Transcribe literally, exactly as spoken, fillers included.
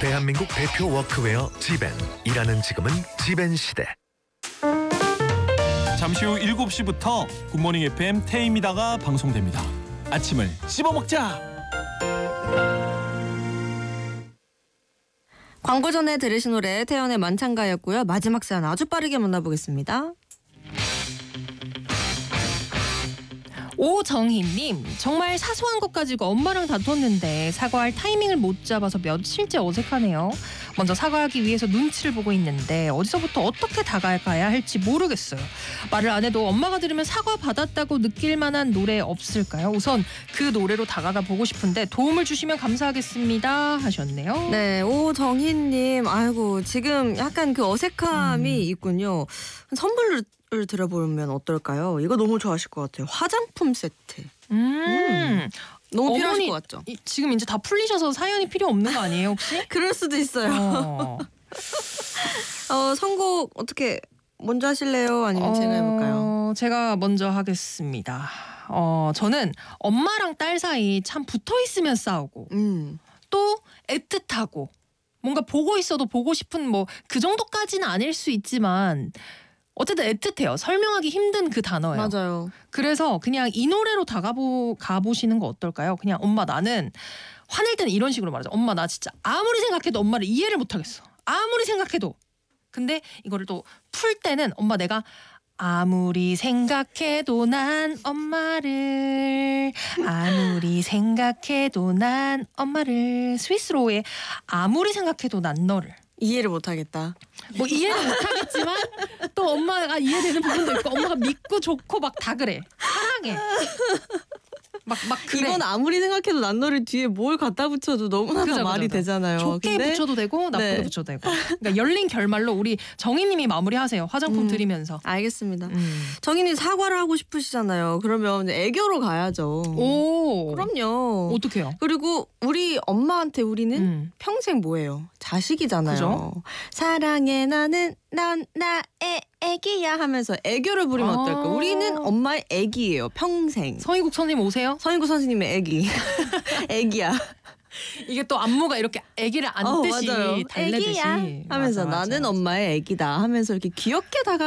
대한민국 대표 워크웨어 지벤. 일하는 지금은 지벤 시대. 잠시 후 일곱 시부터 굿모닝 에프엠 태임이다가 방송됩니다. 아침을 씹어먹자. 광고 전에 들으신 노래 태연의 만찬가였고요. 마지막 사연 아주 빠르게 만나보겠습니다. 오정희님, 정말 사소한 것 가지고 엄마랑 다퉜는데 사과할 타이밍을 못 잡아서 며칠째 어색하네요. 먼저 사과하기 위해서 눈치를 보고 있는데 어디서부터 어떻게 다가가야 할지 모르겠어요. 말을 안 해도 엄마가 들으면 사과 받았다고 느낄 만한 노래 없을까요? 우선 그 노래로 다가가 보고 싶은데 도움을 주시면 감사하겠습니다 하셨네요. 네, 오정희님, 아이고 지금 약간 그 어색함이 음. 있군요. 선물을 들어보면 어떨까요? 이거 너무 좋아하실 것 같아요. 화장품 세트. 음. 음. 너무 필요하실 것 같죠? 이, 지금 이제 다 풀리셔서 사연이 필요 없는 거 아니에요 혹시? 그럴 수도 있어요. 어. 어, 선곡 어떻게 먼저 하실래요? 아니면 제가 해볼까요? 어, 제가 먼저 하겠습니다. 어, 저는 엄마랑 딸 사이 참 붙어 있으면 싸우고 음. 또 애틋하고 뭔가 보고 있어도 보고 싶은 뭐 그 정도까지는 아닐 수 있지만 어쨌든 애틋해요. 설명하기 힘든 그 단어예요. 맞아요. 그래서 그냥 이 노래로 다가보 가보시는 거 어떨까요? 그냥 엄마 나는 화낼 때는 이런 식으로 말하죠. 엄마 나 진짜 아무리 생각해도 엄마를 이해를 못하겠어. 아무리 생각해도. 근데 이거를 또 풀 때는 엄마 내가 아무리 생각해도 난 엄마를 아무리 생각해도 난 엄마를 스위스로의 아무리 생각해도 난 너를 이해를 못하겠다. 뭐 이해는 못하겠지만 또 엄마가 이해되는 부분도 있고 엄마가 믿고 좋고 막 다 그래. 사랑해. 막, 막 그래. 이건 아무리 생각해도 난 너를 뒤에 뭘 갖다 붙여도 너무나 그죠, 다 말이 그죠. 되잖아요. 좋게 근데 붙여도 되고 나쁘게 네. 붙여도 되고. 그러니까 열린 결말로 우리 정희님이 마무리하세요. 화장품 음. 드리면서. 알겠습니다. 음. 정인이 사과를 하고 싶으시잖아요. 그러면 애교로 가야죠. 오. 그럼요. 어떡해요? 그리고 우리 엄마한테 우리는 음. 평생 뭐예요? 자식이잖아요. 그죠? 사랑해 나는 넌 나의 애기야 하면서 애교를 부리면 아. 어떨까? 우리는 엄마의 애기예요. 평생. 서인국 선생님 오세요? 서인구 선생님의 애기. 애기야. 이게 또 안무가 이렇게 아기를 안듯이 어, 맞아요. 달래듯이 애기야 하면서 맞아, 맞아, 나는 맞아. 엄마의 애기다 하면서 이렇게 귀엽게 다가